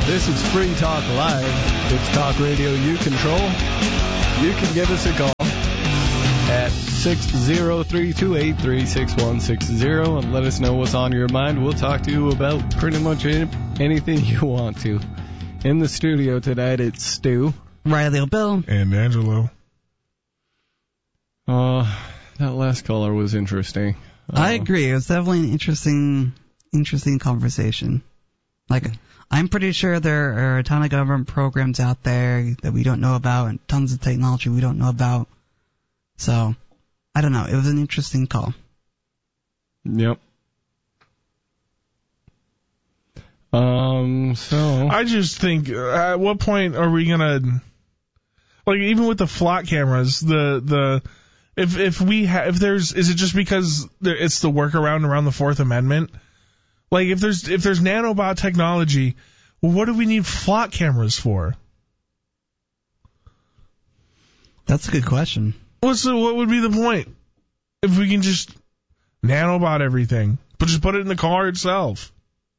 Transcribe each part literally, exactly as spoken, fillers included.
This is Free Talk Live. It's talk radio you control. You can give us a call at six zero three two eight three six one six zero and let us know what's on your mind. We'll talk to you about pretty much anything you want to. In the studio tonight, it's Stu, Riley O'Bill, and Angelo. Uh, that last caller was interesting. Uh, I agree. It was definitely an interesting, interesting conversation. Like, I'm pretty sure there are a ton of government programs out there that we don't know about and tons of technology we don't know about. So, I don't know. It was an interesting call. Yep. Um, so. I just think, uh, at what point are we gonna, like, even with the flock cameras, the, the, if, if we have, if there's, is it just because there, it's the workaround around the Fourth Amendment? Like, if there's, if there's nanobot technology, what do we need flock cameras for? That's a good question. What's the, what would be the point? If we can just nanobot everything, but just put it in the car itself.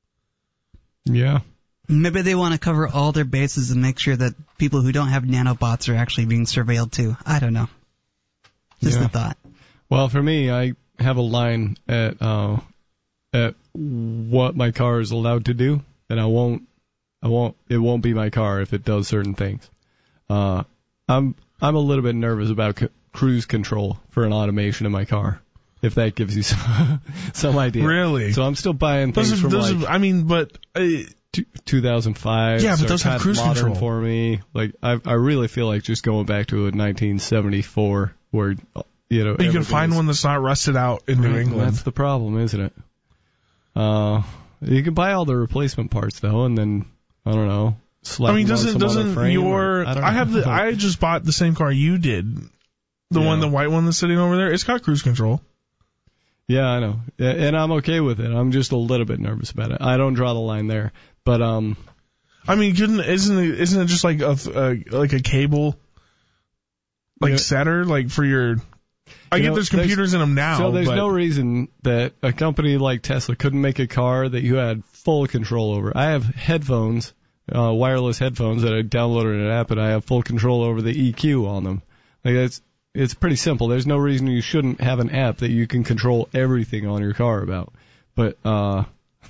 Yeah. Maybe they want to cover all their bases and make sure that people who don't have nanobots are actually being surveilled too. I don't know. Just yeah. a thought. Well, for me, I have a line at uh, at what my car is allowed to do, and I won't, I won't, it won't be my car if it does certain things. Uh, I'm I'm a little bit nervous about c- cruise control for an automation in my car, if that gives you some, some idea. Really? So I'm still buying things those are, from those like are, I mean, but uh, two thousand five. Yeah, but those so have cruise modern control for me. Like I I really feel like just going back to a nineteen seventy-four where you know you can find one that's not rusted out in New England. That's the problem, isn't it? Uh, you can buy all the replacement parts though, and then I don't know. I mean, doesn't doesn't your or, I, don't I have the I just bought the same car you did, the yeah. one the white one that's sitting over there. It's got cruise control. Yeah, I know, and I'm okay with it. I'm just a little bit nervous about it. I don't draw the line there, but um, I mean, couldn't isn't it, isn't it just like a, a like a cable, like yeah. setter, like for your. I you get know, there's computers in them now. So there's but, no reason that a company like Tesla couldn't make a car that you had full control over. I have headphones, uh, wireless headphones that I downloaded an app, and I have full control over the E Q on them. Like it's it's pretty simple. There's no reason you shouldn't have an app that you can control everything on your car about. But uh,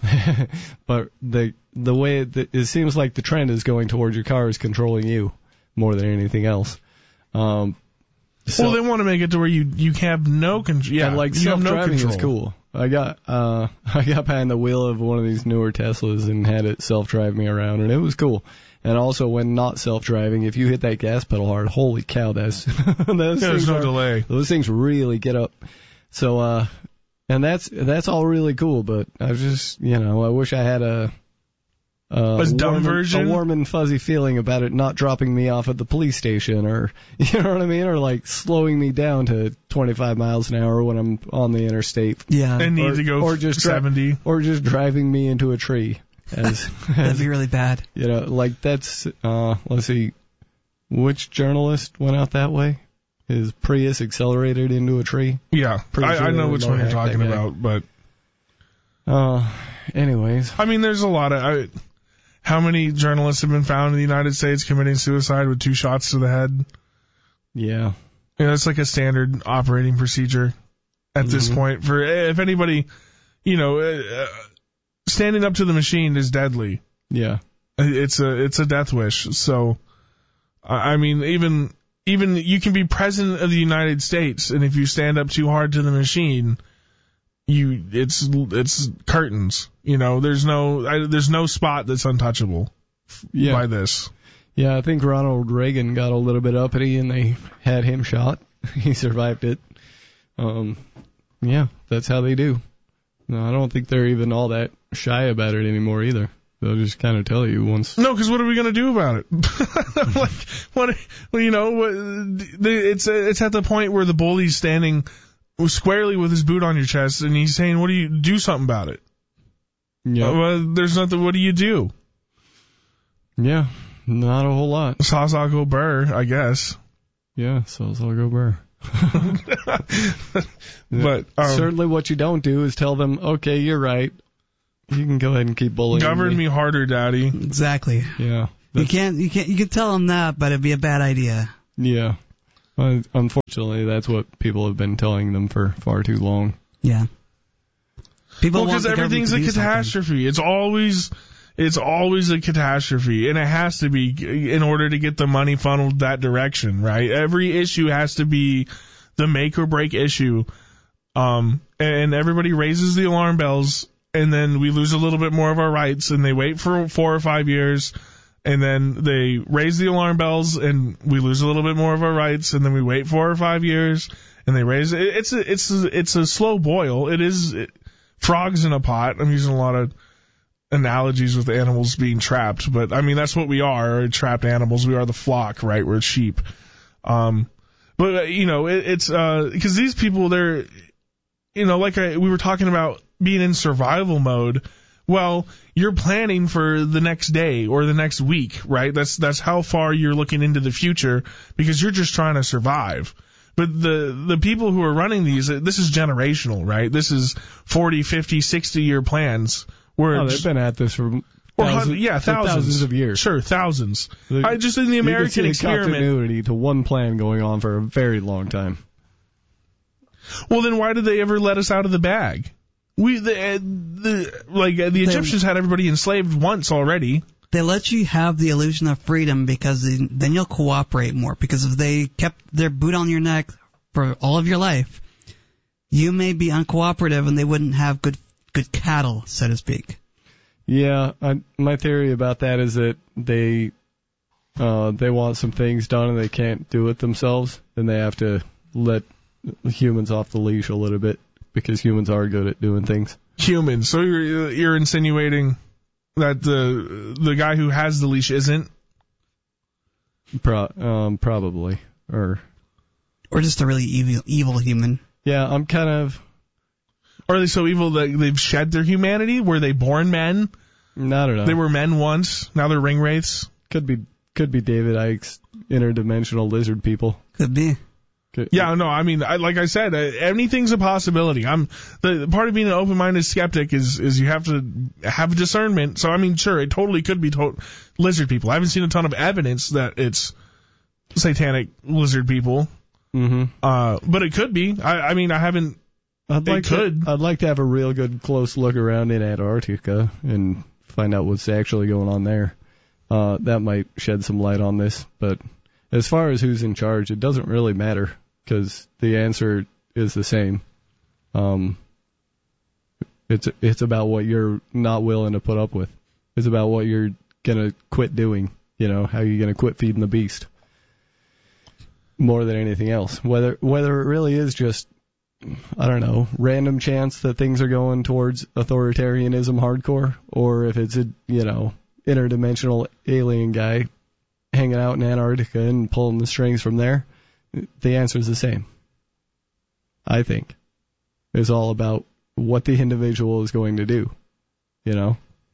but the the way it, it seems like the trend is going towards your car is controlling you more than anything else. Um. So, well, they want to make it to where you you have no control. Yeah, and like you have no self-driving control. is cool. I got uh I got behind the wheel of one of these newer Teslas and had it self-drive me around, and it was cool. And also, when not self-driving, if you hit that gas pedal hard, holy cow, that's those yeah, there's no are, delay. Those things really get up. So uh, and that's that's all really cool. But I just you know I wish I had a. Uh, a dumb warm, version? A warm and fuzzy feeling about it not dropping me off at the police station, or, you know what I mean? Or like slowing me down to twenty-five miles an hour when I'm on the interstate. Yeah. And need or, to go or just seventy. Dri- or just driving me into a tree. As, That'd as, be really bad. You know, like that's, uh, let's see, which journalist went out that way? His Prius accelerated into a tree? Yeah, I, sure I know which one you're talking about, but. Uh, anyways. I mean, there's a lot of. I, How many journalists have been found in the United States committing suicide with two shots to the head? Yeah. You know, it's like a standard operating procedure at mm-hmm. this point. For if anybody, you know, uh, standing up to the machine is deadly. Yeah. It's a it's a death wish. So, I mean, even even you can be president of the United States, and if you stand up too hard to the machine, you it's it's curtains. You know, there's no I, there's no spot that's untouchable yeah. by this. Yeah, I think Ronald Reagan got a little bit uppity, and they had him shot. He survived it. Um, yeah, that's how they do. No, I don't think they're even all that shy about it anymore either. They'll just kind of tell you once. No, because what are we going to do about it? like, what? Well, you know, it's it's at the point where the bully's standing squarely with his boot on your chest, and he's saying, "What do you do? Something about it." Yeah. Well, there's nothing. What do you do? Yeah, not a whole lot. Saws go burr, I guess. Yeah, saws go burr. But um, certainly, what you don't do is tell them, "Okay, you're right. you can go ahead and keep bullying Govern me. me harder, Daddy. Exactly. Yeah. You can't, you can't, you can tell them that, but it'd be a bad idea. Yeah. Well, unfortunately, that's what people have been telling them for far too long. Yeah. People well, because everything's a catastrophe. Something. It's always, it's always a catastrophe, and it has to be in order to get the money funneled that direction, right? Every issue has to be the make or break issue, um, and everybody raises the alarm bells, and then we lose a little bit more of our rights, and they wait for four or five years. And then they raise the alarm bells, and we lose a little bit more of our rights. And then we wait four or five years, and they raise it. It's a, it's a, it's a slow boil. It is it, frogs in a pot. I'm using a lot of analogies with animals being trapped, but I mean that's what we are, trapped animals. We are the flock, right? We're sheep. Um, but uh, you know, it, it's uh, because these people, they're, you know, like I, we were talking about being in survival mode. Well, you're planning for the next day or the next week, right? That's that's how far you're looking into the future because you're just trying to survive. But the the people who are running these, this is generational, right? This is forty, fifty, sixty year plans. Where oh, they've been at this for thousands, yeah, thousands. thousands of years. Sure, thousands. The, I just in the American you can see experiment. Continuity to one plan going on for a very long time. Well, then why did they ever let us out of the bag? We the, the like the Egyptians had everybody enslaved once already. They let you have the illusion of freedom because then you'll cooperate more. Because if they kept their boot on your neck for all of your life, you may be uncooperative and they wouldn't have good good cattle, so to speak. Yeah, I, my theory about that is that they uh, they want some things done and they can't do it themselves, and they have to let humans off the leash a little bit. Because humans are good at doing things. Humans. So you're you're insinuating that the the guy who has the leash isn't? Pro, um, probably, or or just a really evil evil human. Yeah, I'm kind of. Are they so evil that they've shed their humanity? Were they born men? I don't know. They were men once. Now they're ring wraiths. Could be could be David Icke's interdimensional lizard people. Could be. Yeah, no, I mean, I, like I said, uh, anything's a possibility. I'm the part of being an open-minded skeptic is is you have to have discernment. So I mean, sure, it totally could be to- lizard people. I haven't seen a ton of evidence that it's satanic lizard people. Mm-hmm. Uh, but it could be. I, I mean, I haven't. I'd like it could. To, I'd like to have a real good close look around in Antarctica and find out what's actually going on there. Uh, that might shed some light on this, but. As far as who's in charge, it doesn't really matter because the answer is the same. Um, it's it's about what you're not willing to put up with. It's about what you're gonna quit doing. You know, how you're gonna quit feeding the beast. More than anything else, whether whether it really is just, I don't know, random chance that things are going towards authoritarianism hardcore, or if it's a you know interdimensional alien guy hanging out in Antarctica and pulling the strings from there, the answer is the same. I think. It's all about what the individual is going to do, you know?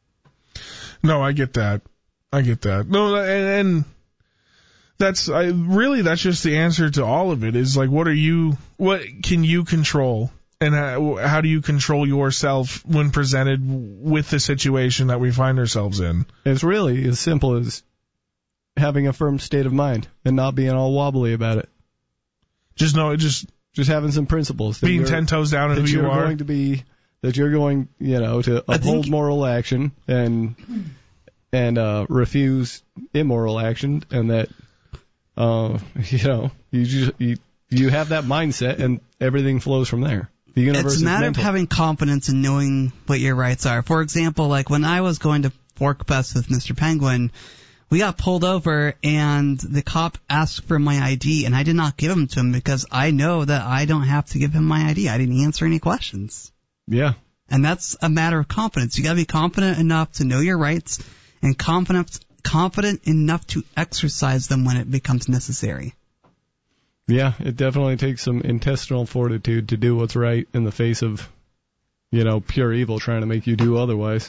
No, I get that. I get that. No, and, and that's, I really, that's just the answer to all of it is like, what are you, what can you control? And how, how do you control yourself when presented with the situation that we find ourselves in? It's really as simple as having a firm state of mind and not being all wobbly about it. Just know, just just having some principles. Being ten toes down in who you are. That you're are. going to be, that you're going, you know, to uphold moral action and and uh, refuse immoral action, and that, uh, you know, you just you you have that mindset, and everything flows from there. The universe it's a matter is of having confidence in knowing what your rights are. For example, like when I was going to Fork Fest with Mister Penguin, we got pulled over and the cop asked for my I D, and I did not give him to him because I know that I don't have to give him my I D. I didn't answer any questions. Yeah. And that's a matter of confidence. You got to be confident enough to know your rights and confident confident enough to exercise them when it becomes necessary. Yeah, it definitely takes some intestinal fortitude to do what's right in the face of, you know, pure evil trying to make you do otherwise.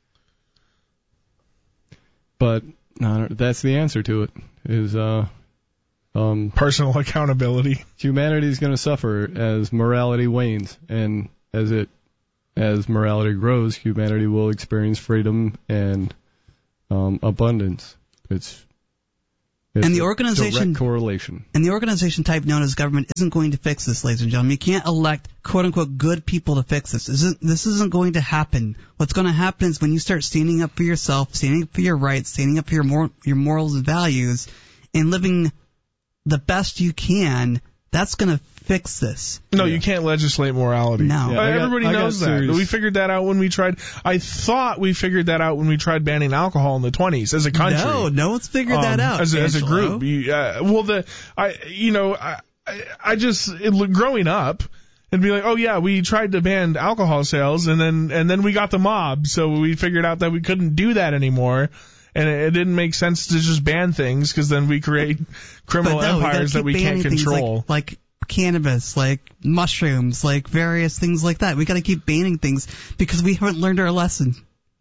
But no, that's the answer to it, is uh, um, personal accountability. Humanity is going to suffer as morality wanes and as it as morality grows, humanity will experience freedom and um, abundance. It's, it's and the a organization direct correlation. And the organization type known as government isn't going to fix this, ladies and gentlemen. You can't elect quote unquote good people to fix this. This isn't, this isn't going to happen. What's going to happen is when you start standing up for yourself, standing up for your rights, standing up for your mor- your morals and values, and living the best you can, that's going to fix this. No, yeah. you can't legislate morality. No. Yeah, Uh, I got- everybody I got knows that. serious- We figured that out when we tried. I thought we figured that out when we tried banning alcohol in the twenties as a country. No, no one's figured that Um, out. as a, as a Angelo. group. You, uh, well, the I you know I I, I just it, growing up. And be like, oh yeah, we tried to ban alcohol sales, and then and then we got the mob, so we figured out that we couldn't do that anymore, and it, it didn't make sense to just ban things because then we create criminal But no, we empires gotta that keep we can't banning things control. Like, like cannabis, like mushrooms, like various things like that. We got to keep banning things because we haven't learned our lesson.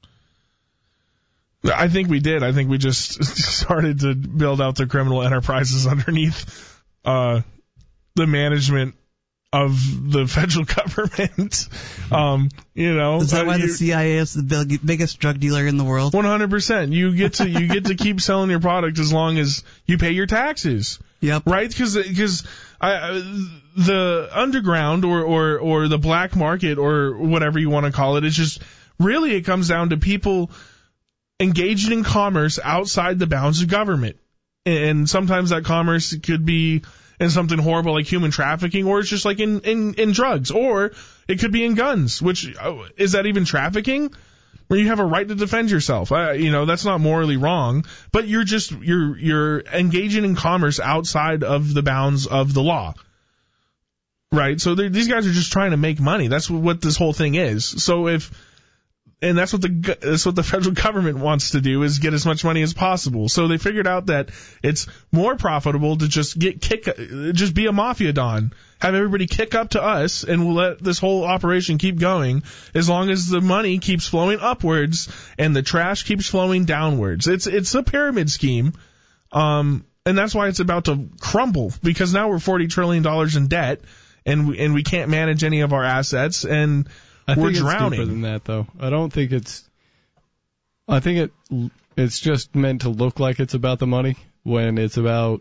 I think we did. I think we just started to build out the criminal enterprises underneath uh, the management of the federal government. um, you know, Is that uh, why you, the C I A is the big, biggest drug dealer in the world? one hundred percent. You get to you get to keep selling your product as long as you pay your taxes. Yep. Right? Because because the underground or, or or the black market or whatever you want to call it is just really it comes down to people engaging in commerce outside the bounds of government, and sometimes that commerce could be in something horrible like human trafficking, or it's just like in in, in drugs, or it could be in guns. Which uh, is that even trafficking? Where you have a right to defend yourself. Uh, you know, that's not morally wrong, but you're just, you're, you're engaging in commerce outside of the bounds of the law. Right? So these guys are just trying to make money. That's what this whole thing is. So if, and that's what the, that's what the federal government wants to do, is get as much money as possible. So they figured out that it's more profitable to just get kick, just be a mafia don. Have everybody kick up to us, and we'll let this whole operation keep going as long as the money keeps flowing upwards and the trash keeps flowing downwards. It's it's a pyramid scheme, um, and that's why it's about to crumble, because now we're forty trillion dollars in debt, and we, and we can't manage any of our assets, and I we're think drowning. It's deeper than that, though. I don't think it's. I think it it's just meant to look like it's about the money when it's about.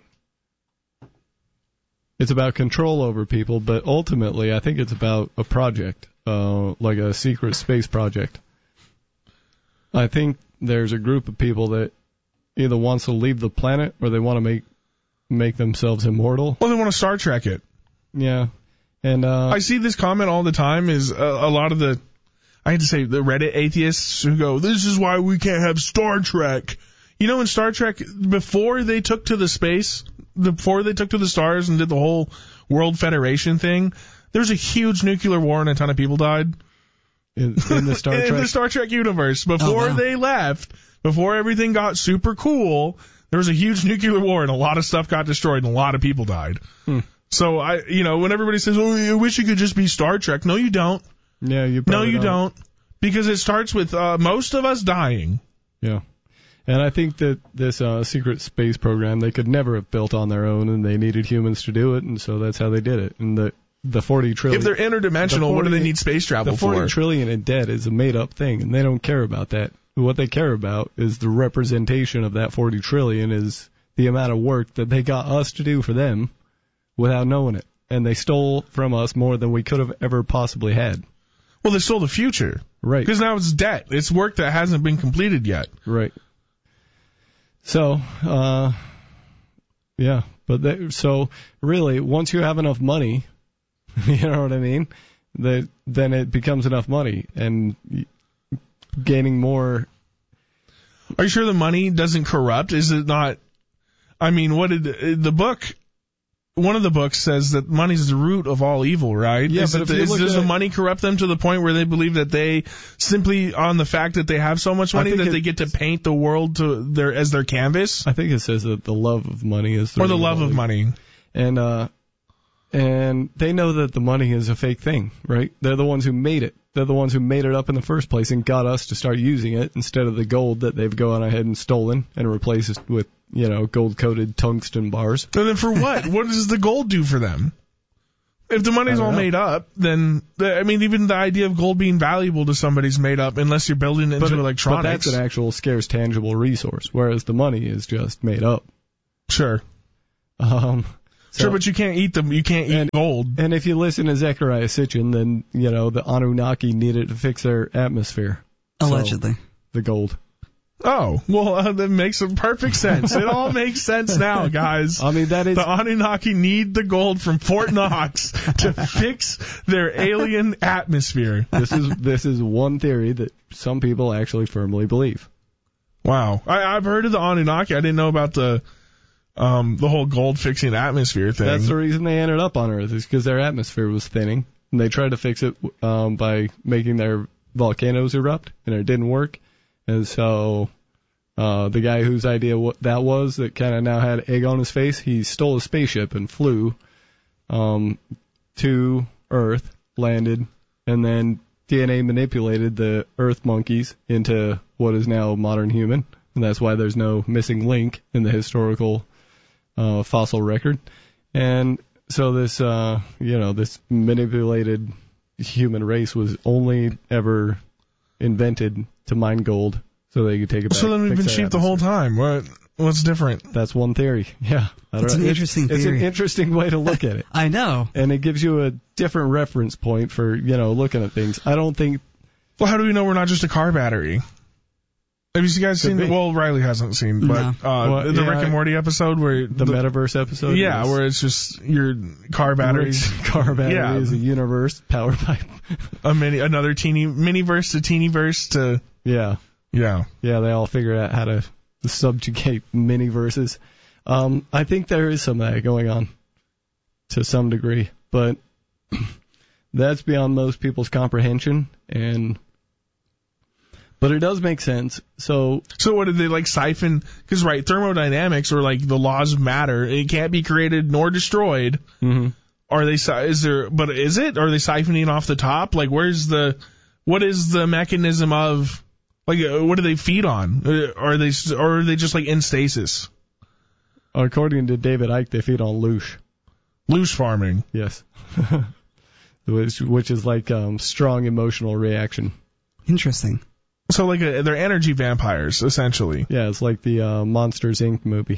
It's about control over people, but ultimately I think it's about a project, uh, like a secret space project. I think there's a group of people that either wants to leave the planet or they want to make make themselves immortal. Well, they want to Star Trek it. Yeah. And uh, I see this comment all the time, is a, a lot of the, I hate to say, the Reddit atheists who go, this is why we can't have Star Trek. You know, in Star Trek, before they took to the space, before they took to the stars and did the whole World Federation thing, there was a huge nuclear war and a ton of people died. in, in the Star Trek. In the Star Trek universe. Before Oh, wow. they left, before everything got super cool, there was a huge nuclear war and a lot of stuff got destroyed and a lot of people died. Hmm. So, I, you know, when everybody says, oh, I wish it could just be Star Trek. No, you don't. Yeah, you No, probably you don't. Because it starts with uh, most of us dying. Yeah. And I think that this uh, secret space program they could never have built on their own, and they needed humans to do it, and so that's how they did it. And the the forty trillion. If they're interdimensional, the what do they forty need space travel The forty for? trillion in debt is a made up thing, and they don't care about that. What they care about is the representation of that forty trillion is the amount of work that they got us to do for them without knowing it. And they stole from us more than we could have ever possibly had. Well, they stole the future. Right. Because now it's debt. It's work that hasn't been completed yet. Right. So, uh, yeah, but they, so really, once you have enough money, you know what I mean, that then it becomes enough money, and gaining more. Are you sure the money doesn't corrupt? Is it not? I mean, what did the book? One of the books says that money is the root of all evil, right? Yeah, is but it if the, you is, look does at- the money corrupt them to the point where they believe that they simply, on the fact that they have so much I money, think that it- they get to paint the world to their as their canvas, I think it says that the love of money is the or the root love all of evil. money? and uh, and they know that the money is a fake thing, right? They're the ones who made it. They're the ones who made it up in the first place and got us to start using it instead of the gold that they've gone ahead and stolen and replaced it with, you know, gold-coated tungsten bars. And then for what? What does the gold do for them? If the money's all know. made up, then, the, I mean, even the idea of gold being valuable to somebody's made up unless you're building it into but, electronics. But that's an actual scarce, tangible resource, whereas the money is just made up. Sure. Um, so, sure, but you can't eat them. You can't eat and, gold. And if you listen to Zecharia Sitchin, then, you know, the Anunnaki needed to fix their atmosphere. Allegedly. So, the gold. Oh, well, uh, that makes perfect sense. It all makes sense now, guys. I mean, that is... The Anunnaki need the gold from Fort Knox to fix their alien atmosphere. This is this is one theory that some people actually firmly believe. Wow. I, I've heard of the Anunnaki. I didn't know about the um, the whole gold fixing atmosphere thing. That's the reason they ended up on Earth, is because their atmosphere was thinning. And they tried to fix it um, by making their volcanoes erupt, and it didn't work. And so uh, the guy whose idea w- that was, that kind of now had egg on his face, he stole a spaceship and flew um, to Earth, landed, and then D N A manipulated the Earth monkeys into what is now modern human. And that's why there's no missing link in the historical uh, fossil record. And so this, uh, you know, this manipulated human race was only ever invented to mine gold so they could take it back. So then we've fix been their sheep the whole time. What What's different? That's one theory. Yeah. I don't It's know. an interesting It's theory. an interesting way to look at it. I know. And it gives you a different reference point for, you know, looking at things. I don't think... Well, how do we know we're not just a car battery? Have you guys seen? be. Well, Riley hasn't seen, but No. uh, Well, the yeah, Rick and Morty episode where The, metaverse episode? yeah, is where it's just your car batteries, Rick's car battery Yeah. is a universe powered by... a mini, another teeny mini-verse to teeny-verse to yeah. yeah. Yeah, they all figure out how to subjugate mini-verses. Um, I think there is some of that going on to some degree, but that's beyond most people's comprehension. And but it does make sense. So So what did they like siphon? Because right, thermodynamics or like the laws of matter, it can't be created nor destroyed. mm-hmm. Are they? si- Is there? But is it? Are they siphoning off the top? Like, where's the? What is the mechanism of? Like, uh, what do they feed on? Uh, Are they? Or are they just like in stasis? according to David Icke, they feed on loosh. Loose farming. Yes. which, which is like um, strong emotional reaction. Interesting. So like a, they're energy vampires essentially. Yeah, it's like the uh, Monsters Incorporated movie.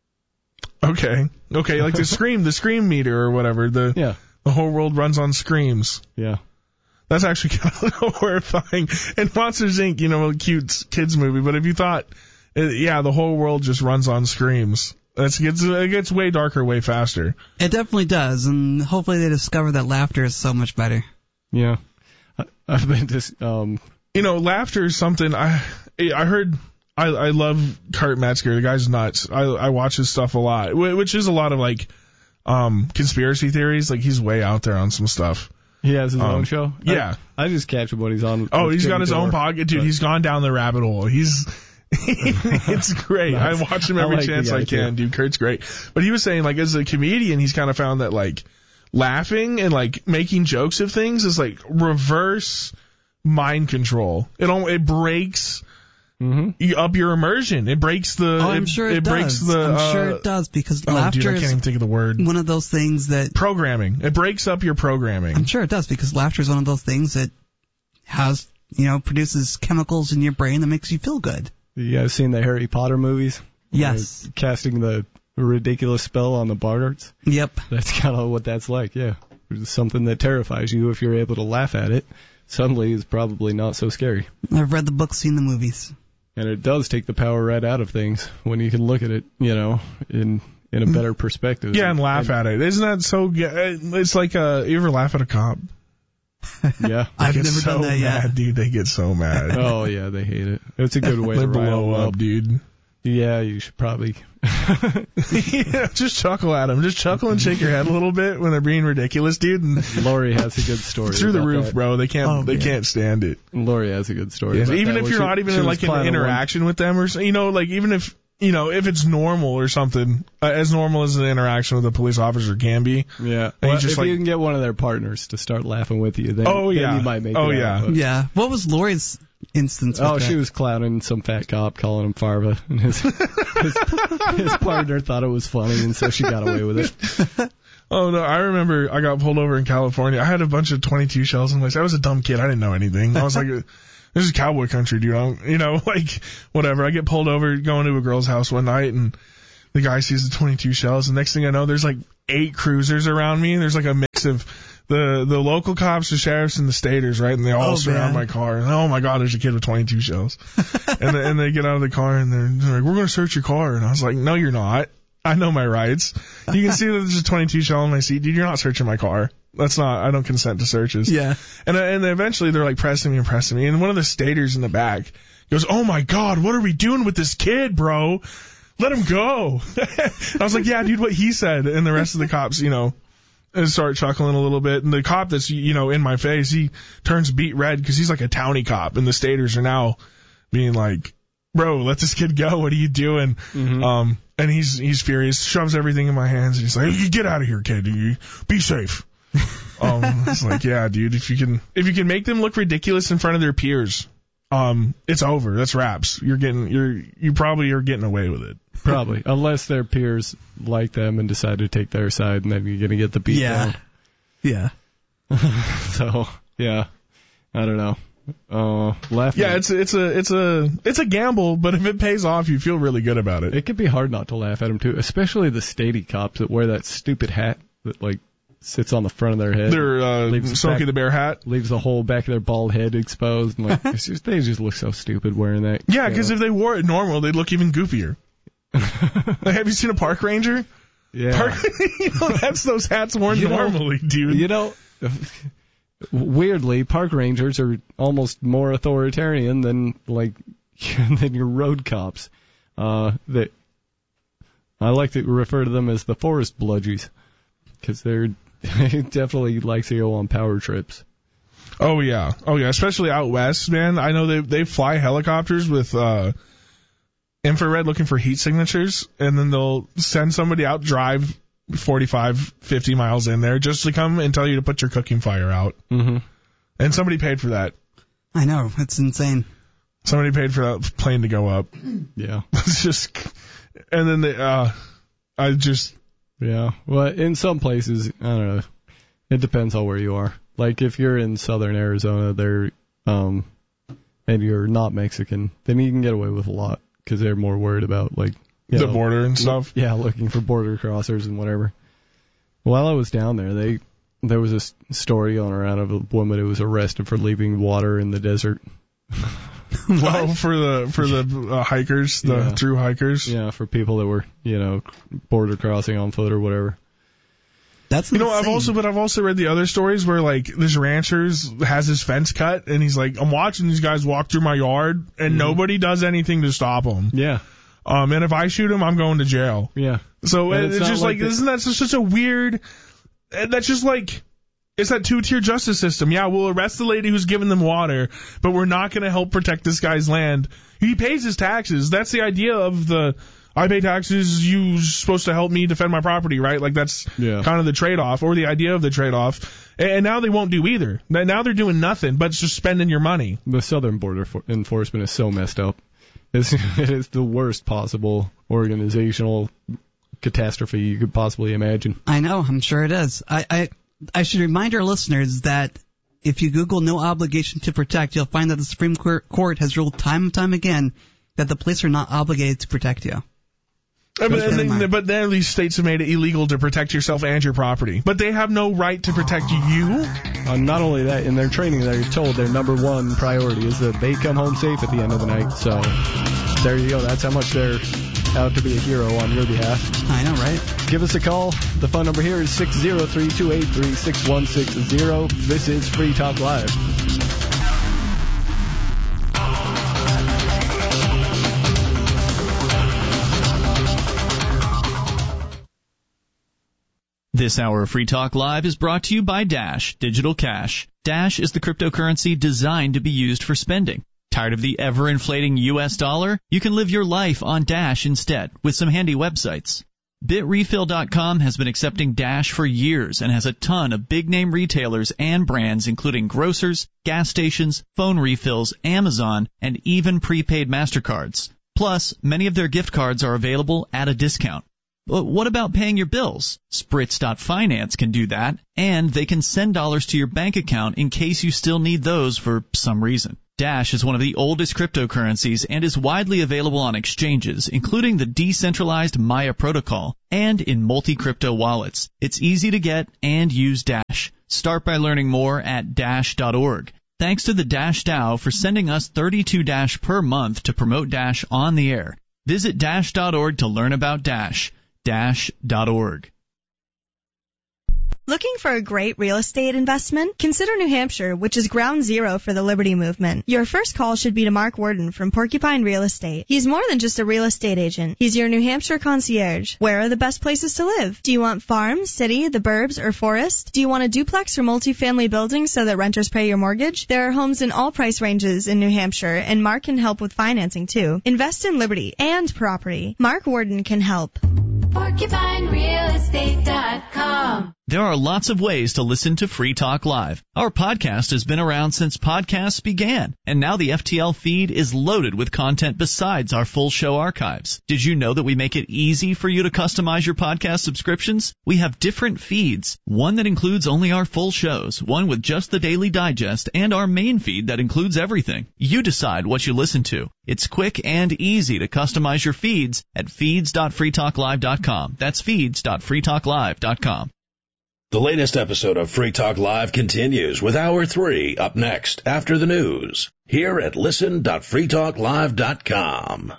Okay. Okay, like the scream, the scream meter or whatever. The Yeah. the whole world runs on screams. Yeah. That's actually kind of horrifying. And Monsters Incorporated, you know, a cute kids movie. But if you thought, uh, yeah, the whole world just runs on screams. That's gets it gets way darker, way faster. It definitely does, and hopefully they discover that laughter is so much better. Yeah. I, I've been just, um, You know, laughter is something I I heard. I I love Kurt Metzger. The guy's nuts. I I watch his stuff a lot, wh- which is a lot of like um conspiracy theories. Like he's way out there on some stuff. he has his Um, own show. yeah. I, I just catch him when he's on. Oh, with he's got Jimmy his own Dore. pocket, dude. But- He's gone down the rabbit hole. He's it's great. Nice. I watch him I every like the chance guy, I can, too. dude. Kurt's great. But he was saying, like, as a comedian, he's kind of found that, like, laughing and, like, making jokes of things is, like, reverse mind control. It all, it breaks Mhm. you- up your immersion. It breaks the. Oh, I'm it, sure it, it does. breaks the. I'm uh, sure it does because Oh, laughter dude, I can't even is think of the word. one of those things that Programming. It breaks up your programming. I'm sure it does because laughter is one of those things that has you know produces chemicals in your brain that makes you feel good. You guys seen the Harry Potter movies? Yes. Uh, casting the ridiculous spell on the Boggarts? Yep. That's kind of what that's like, yeah. It's something that terrifies you. If you're able to laugh at it, suddenly it's probably not so scary. I've read the books, seen the movies. And it does take the power right out of things when you can look at it, you know, in in a better perspective. Yeah, and laugh at it. Isn't that so? g- It's like, uh, you ever laugh at a cop? Yeah. I've Get never so done that yet. mad, dude. They get so mad. Oh, yeah, they hate it. It's a good way They to rile blow them up, up. dude. Yeah, you should probably. Yeah, just chuckle at them. Just chuckle and shake your head a little bit when they're being ridiculous, dude. And Lori has a good story. through the about roof, that. bro. They can't. Oh, they yeah. can't stand it. Lori has a good story. Yes, about even that, if where you're she- not even she in was like an planning one- interaction with them or so- you know, like even if you know if it's normal or something, uh, as normal as an interaction with a police officer can be. Yeah. And Well, you just, if like- you can get one of their partners to start laughing with you, then, Oh, then yeah. you might make Oh, it yeah. out, but- Yeah. What was Lori's instance with Oh, that? she was clowning some fat cop, calling him Farva, and his, his his partner thought it was funny, and so she got away with it. Oh, no, I remember I got pulled over in California. I had a bunch of twenty-two shells in my... I was a dumb kid. I didn't know anything. I was like, this is cowboy country, dude. I don't, you know, like, whatever. I get pulled over going to a girl's house one night, and the guy sees the twenty-two shells, and next thing I know, there's like eight cruisers around me, and there's like a mix of the the local cops, the sheriffs, and the staters, right? And they all Oh, surround man. my car. And, oh, my God, there's a kid with twenty-two shells. and, they, and they get out of the car, and they're, they're like, we're going to search your car. And I was like, no, you're not. I know my rights. You can see that there's a twenty-two shell in my seat. Dude, you're not searching my car. That's not, I don't consent to searches. Yeah. And and eventually they're like pressing me and pressing me. And one of the staters in the back goes, oh my God, what are we doing with this kid, bro? Let him go. I was like, yeah, dude, what he said. And the rest of the cops, you know, start chuckling a little bit. And the cop that's, you know, in my face, he turns beet red because he's like a townie cop. And the staters are now being like, bro, let this kid go. What are you doing? Mm-hmm. Um, and he's, he's furious, shoves everything in my hands. And he's like, you get out of here, kid. You be safe. um, it's like, yeah, dude, if you can, if you can make them look ridiculous in front of their peers, um, it's over. That's wraps. You're getting, you're, you probably are getting away with it. Probably, unless their peers like them and decide to take their side, and then you're gonna get the beat Yeah. Yeah. down. So, yeah, I don't know. Uh, laughing. Yeah, it's it's a it's a it's a gamble, but if it pays off, you feel really good about it. It can be hard not to laugh at them too, especially the statey cops that wear that stupid hat that like sits on the front of their head. Their uh, Leaves Smokey back- the Bear hat. leaves the whole back of their bald head exposed, and like it's just, they just look so stupid wearing that. Yeah, you because know? if they wore it normal, they'd look even goofier. Like, have you seen a park ranger? yeah, Park, you know, that's those hats worn You know- normally, dude. you know. Weirdly, park rangers are almost more authoritarian than like than your road cops. Uh, that I like to refer to them as the forest bludgies because they're they definitely like to go on power trips. Oh yeah, oh yeah, especially out west, man. I know they they fly helicopters with uh, infrared looking for heat signatures, and then they'll send somebody out drive forty-five, fifty miles in there just to come and tell you to put your cooking fire out. Mm-hmm. And somebody paid for that. I know. It's insane. Somebody paid for that plane to go up. Yeah. It's just, and then they, uh, I just, Yeah. Well, in some places, I don't know. It depends on where you are. Like if you're in southern Arizona, they're um, and you're not Mexican, then you can get away with a lot because they're more worried about like you the know, border and stuff. Yeah, looking for border crossers and whatever. While I was down there, they there was a s- story going around of a woman who was arrested for leaving water in the desert. Oh, for the for the uh, hikers, the Yeah. through hikers. Yeah, for people that were you know border crossing on foot or whatever. That's You know, I've insane. also, but I've also read the other stories where like this rancher's has his fence cut, and he's like, I'm watching these guys walk through my yard, and nobody does anything to stop them. Yeah, Um, and if I shoot him, I'm going to jail. yeah. So And it's, it's not just like like, the- isn't that just such a weird? uh, That's just like. It's that two-tier justice system. Yeah, we'll arrest the lady who's giving them water, but we're not going to help protect this guy's land. He pays his taxes. That's the idea of the, I pay taxes, you're supposed to help me defend my property, right? Like that's Yeah. kind of the trade-off, or the idea of the trade-off. And, and now they won't do either. Now now they're doing nothing, but it's just spending your money. The southern border for- enforcement is so messed up. It's, it is the worst possible organizational catastrophe you could possibly imagine. I know. I'm sure it is. I, I, I should remind our listeners that if you Google no obligation to protect, you'll find that the Supreme Court has ruled time and time again that the police are not obligated to protect you. Uh, But, Keep in then, mind. but then these states have made it illegal to protect yourself and your property. But they have no right to protect you. Uh, not only that, in their training, they're told their number one priority is that they come home safe at the end of the night. So there you go. That's how much they're out to be a hero on your behalf. I know, right? Give us a call. The phone number here is six zero three, two eight three, six one six zero. This is Free Talk Live. This hour of Free Talk Live is brought to you by Dash Digital Cash. Dash is the cryptocurrency designed to be used for spending. Tired of the ever-inflating U S dollar? You can live your life on Dash instead with some handy websites. Bit Refill dot com has been accepting Dash for years and has a ton of big-name retailers and brands including grocers, gas stations, phone refills, Amazon, and even prepaid MasterCards. Plus, many of their gift cards are available at a discount. But what about paying your bills? Spritz dot Finance can do that, and they can send dollars to your bank account in case you still need those for some reason. Dash is one of the oldest cryptocurrencies and is widely available on exchanges, including the decentralized Maya protocol, and in multi-crypto wallets. It's easy to get and use Dash. Start by learning more at dash dot org. Thanks to the Dash DAO for sending us thirty-two Dash per month to promote Dash on the air. Visit dash dot org to learn about Dash. dash dot org. Looking for a great real estate investment? Consider New Hampshire, which is ground zero for the Liberty Movement. Your first call should be to Mark Worden from Porcupine Real Estate. He's more than just a real estate agent. He's your New Hampshire concierge. Where are the best places to live? Do you want farm, city, the burbs, or forest? Do you want a duplex or multifamily building so that renters pay your mortgage? There are homes in all price ranges in New Hampshire, and Mark can help with financing too. Invest in Liberty and property. Mark Worden can help. Porcupine Real Estate dot com. There are lots of ways to listen to Free Talk Live. Our podcast has been around since podcasts began, and now the F T L feed is loaded with content besides our full show archives. Did you know that we make it easy for you to customize your podcast subscriptions? We have different feeds, one that includes only our full shows, one with just the Daily Digest, and our main feed that includes everything. You decide what you listen to. It's quick and easy to customize your feeds at feeds dot free talk live dot com. That's feeds dot free talk live dot com. The latest episode of Free Talk Live continues with Hour three up next after the news here at listen dot free talk live dot com.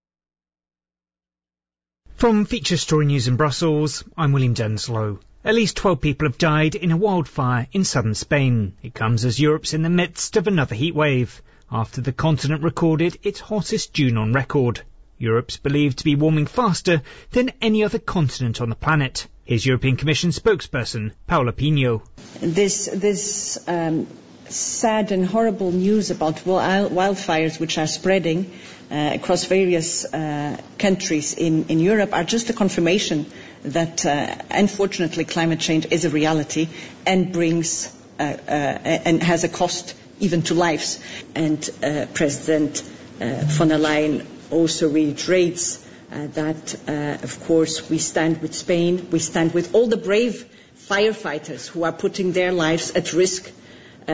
From Feature Story News in Brussels, I'm William Denslow. At least twelve people have died in a wildfire in southern Spain. It comes as Europe's in the midst of another heat wave, after the continent recorded its hottest June on record. Europe's believed to be warming faster than any other continent on the planet. Here's European Commission spokesperson Paula Pino. This, this um, sad and horrible news about wildfires which are spreading uh, across various uh, countries in, in Europe are just a confirmation that, uh, unfortunately, climate change is a reality and brings uh, uh, and has a cost even to lives. And uh, President uh, von der Leyen also reiterates uh, that, uh, of course, we stand with Spain, we stand with all the brave firefighters who are putting their lives at risk, uh,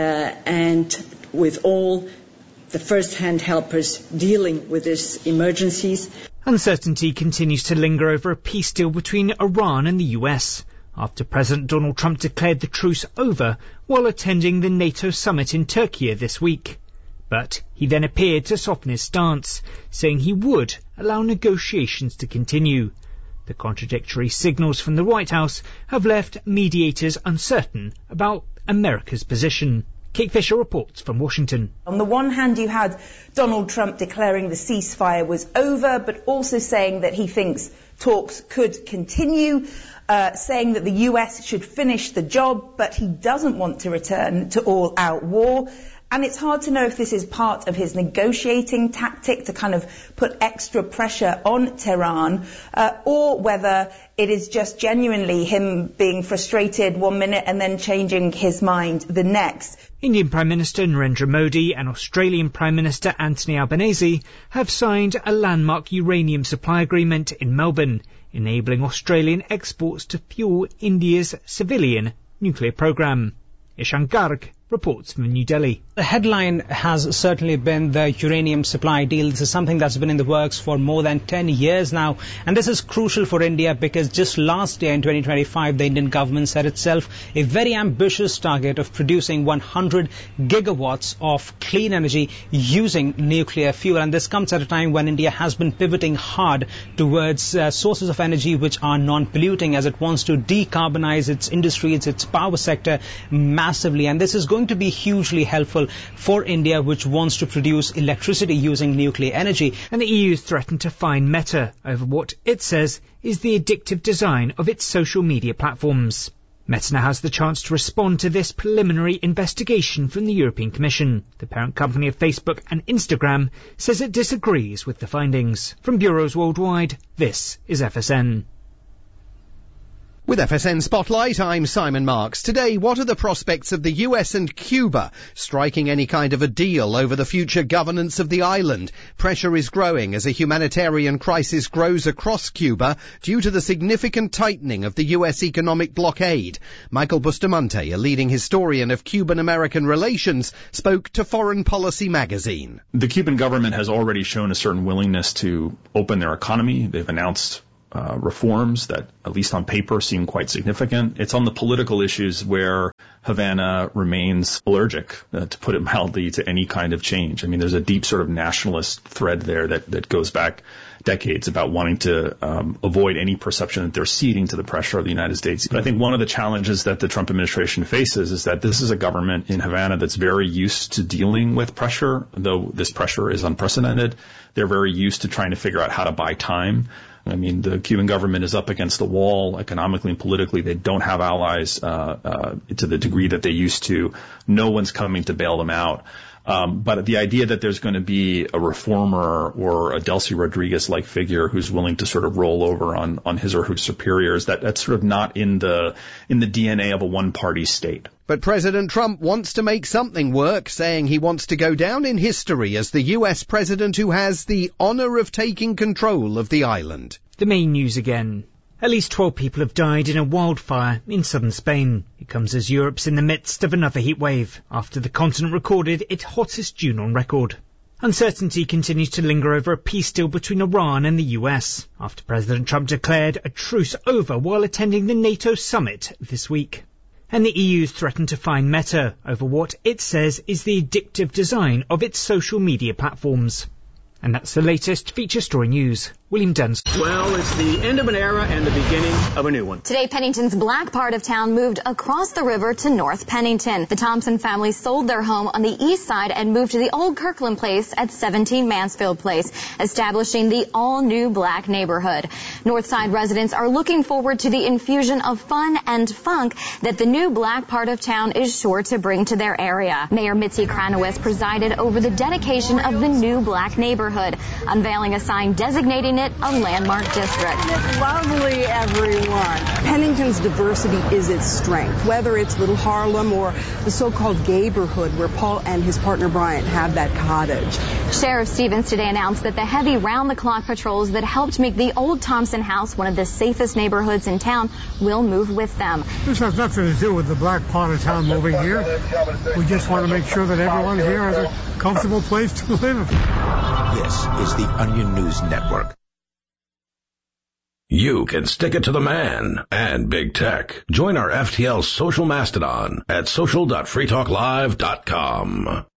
and with all the first-hand helpers dealing with these emergencies. Uncertainty continues to linger over a peace deal between Iran and the U S after President Donald Trump declared the truce over while attending the NATO summit in Turkey this week. But he then appeared to soften his stance, saying he would allow negotiations to continue. The contradictory signals from the White House have left mediators uncertain about America's position. Kate Fisher reports from Washington. On the one hand, you had Donald Trump declaring the ceasefire was over, but also saying that he thinks talks could continue, uh, saying that the U S should finish the job, but he doesn't want to return to all-out war. And it's hard to know if this is part of his negotiating tactic to kind of put extra pressure on Tehran, uh, or whether it is just genuinely him being frustrated one minute and then changing his mind the next. Indian Prime Minister Narendra Modi and Australian Prime Minister Anthony Albanese have signed a landmark uranium supply agreement in Melbourne, enabling Australian exports to fuel India's civilian nuclear program. Ishan Garg reports from New Delhi. The headline has certainly been the uranium supply deal. This is something that's been in the works for more than ten years now. And this is crucial for India because just last year in twenty twenty-five, the Indian government set itself a very ambitious target of producing one hundred gigawatts of clean energy using nuclear fuel. And this comes at a time when India has been pivoting hard towards uh, sources of energy which are non-polluting as it wants to decarbonize its industries, its power sector massively. And this is going to be hugely helpful for India, which wants to produce electricity using nuclear energy. And the E U has threatened to fine Meta over what it says is the addictive design of its social media platforms. Meta now has the chance to respond to this preliminary investigation from the European Commission. The parent company of Facebook and Instagram says it disagrees with the findings. From bureaus worldwide, this is F S N. With F S N Spotlight, I'm Simon Marks. Today, what are the prospects of the U S and Cuba striking any kind of a deal over the future governance of the island? Pressure is growing as a humanitarian crisis grows across Cuba due to the significant tightening of the U S economic blockade. Michael Bustamante, a leading historian of Cuban-American relations, spoke to Foreign Policy magazine. The Cuban government has already shown a certain willingness to open their economy. They've announced Uh, reforms that, at least on paper, seem quite significant. It's on the political issues where Havana remains allergic, uh, to put it mildly, to any kind of change. I mean, there's a deep sort of nationalist thread there that, that goes back decades about wanting to um, avoid any perception that they're ceding to the pressure of the United States. But I think one of the challenges that the Trump administration faces is that this is a government in Havana that's very used to dealing with pressure, though this pressure is unprecedented. They're very used to trying to figure out how to buy time. I mean, the Cuban government is up against the wall economically and politically. They don't have allies uh, uh, to the degree that they used to. No one's coming to bail them out. Um, but the idea that there's going to be a reformer or a Delcy Rodriguez-like figure who's willing to sort of roll over on, on his or her superiors, that, that's sort of not in the in the D N A of a one-party state. But President Trump wants to make something work, saying he wants to go down in history as the U S president who has the honor of taking control of the island. The main news again. At least twelve people have died in a wildfire in southern Spain. It comes as Europe's in the midst of another heat wave, after the continent recorded its hottest June on record. Uncertainty continues to linger over a peace deal between Iran and the U S, after President Trump declared a truce over while attending the NATO summit this week. And the E U's threatened to fine Meta over what it says is the addictive design of its social media platforms. And that's the latest feature story news. William Duns. Well, it's the end of an era and the beginning of a new one. Today, Pennington's black part of town moved across the river to North Pennington. The Thompson family sold their home on the east side and moved to the old Kirkland Place at seventeen Mansfield Place, establishing the all-new black neighborhood. Northside residents are looking forward to the infusion of fun and funk that the new black part of town is sure to bring to their area. Mayor Mitzi Kranowitz presided over the dedication of the new black neighborhood, unveiling a sign designating it a landmark district. It's lovely, everyone. Pennington's diversity is its strength, whether it's Little Harlem or the so-called Gayborhood where Paul and his partner Bryant have that cottage. Sheriff Stevens today announced that the heavy round-the-clock patrols that helped make the old Thompson house one of the safest neighborhoods in town will move with them. This has nothing to do with the black part of town moving here. We just want to make sure that everyone here has a comfortable place to live. This is the Onion News Network. You can stick it to the man and big tech. Join our F T L social mastodon at social dot free talk live dot com.